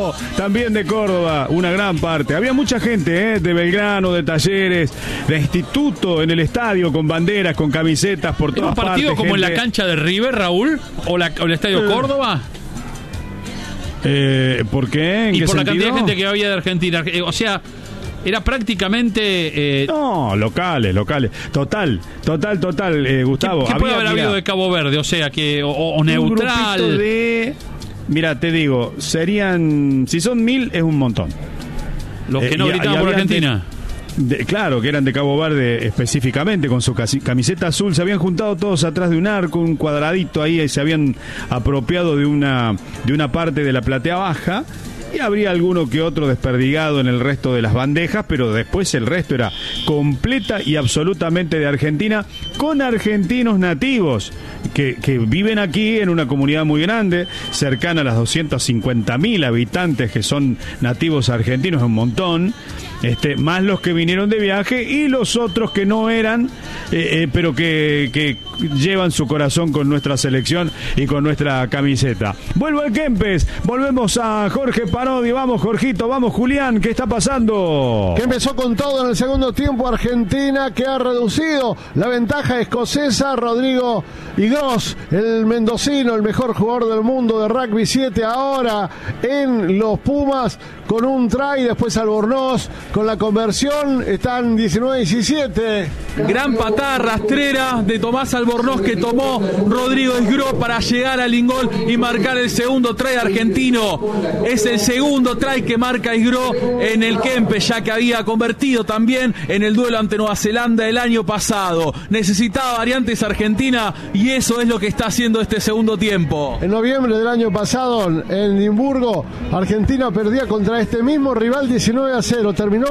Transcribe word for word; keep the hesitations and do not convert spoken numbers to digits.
Córdoba, también de Córdoba, una gran parte. Había mucha gente, ¿eh? De Belgrano, de Talleres, de Instituto en el estadio, con banderas, con camisetas por todas partes. ¿Un partido como gente... en la cancha de River, Raúl? ¿O, la, o el estadio eh. Córdoba? Eh, ¿Por qué? ¿En y qué por sentido? La cantidad de gente que había de Argentina. O sea, era prácticamente... Eh... No, locales, locales. Total, total, total, eh, Gustavo. ¿Qué, qué puede haber mira, habido de Cabo Verde? O sea, que o, o neutral. Un de... Mira, te digo, serían... Si son mil, es un montón. Los que eh, no y, gritaban y por Argentina. De, de, claro, que eran de Cabo Verde específicamente, con su casi, camiseta azul. Se habían juntado todos atrás de un arco, un cuadradito ahí, y se habían apropiado de una, de una parte de la platea baja. Y habría alguno que otro desperdigado en el resto de las bandejas, pero después el resto era completa y absolutamente de Argentina, con argentinos nativos que, que viven aquí en una comunidad muy grande, cercana a las doscientos cincuenta mil habitantes que son nativos argentinos, un montón. Este, más los que vinieron de viaje y los otros que no eran, eh, eh, pero que, que llevan su corazón con nuestra selección y con nuestra camiseta. Vuelvo al Kempes, volvemos a Jorge Parodi. Vamos, Jorgito, vamos, Julián, ¿qué está pasando? Que empezó con todo en el segundo tiempo Argentina, que ha reducido la ventaja escocesa. Rodrigo Higros, el mendocino, el mejor jugador del mundo de rugby siete ahora en los Pumas, con un try. Después Albornoz con la conversión, están diecinueve a diecisiete. Gran patada rastrera de Tomás Albornoz que tomó Rodrigo Higros para llegar al ingol y marcar el segundo try argentino. Es el segundo try que marca Higros en el Kempes, ya que había convertido también en el duelo ante Nueva Zelanda el año pasado. Necesitaba variantes Argentina y eso es lo que está haciendo este segundo tiempo. En noviembre del año pasado en Edimburgo, Argentina perdía contra este mismo rival diecinueve a cero. Terminó